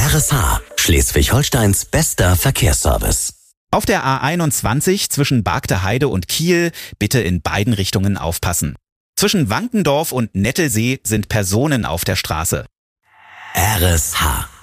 RSH, Schleswig-Holsteins bester Verkehrsservice. Auf der A21 zwischen Bargteheide und Kiel bitte in beiden Richtungen aufpassen. Zwischen Wankendorf und Nettelsee sind Personen auf der Straße. RSH.